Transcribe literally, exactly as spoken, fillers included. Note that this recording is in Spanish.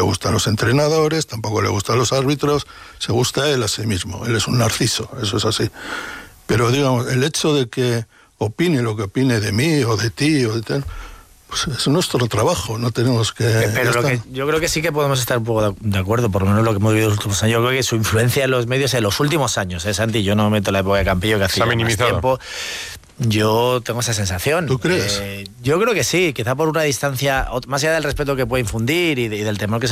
gustan los entrenadores, tampoco le gustan los árbitros, se gusta él a sí mismo, él es un narciso, eso es así. Pero digamos, el hecho de que opine lo que opine de mí o de ti o de tal, pues es nuestro trabajo, no tenemos que... Pero lo que, yo creo que sí que podemos estar un poco de acuerdo, por lo menos lo que hemos vivido en los últimos años. Yo creo que su influencia en los medios en los últimos años, ¿eh, Santi? Yo no meto la época de Campillo, que hacía más tiempo. Yo tengo esa sensación. ¿Tú crees? Eh, yo creo que sí, quizá por una distancia, más allá del respeto que puede infundir y, de, y del temor que se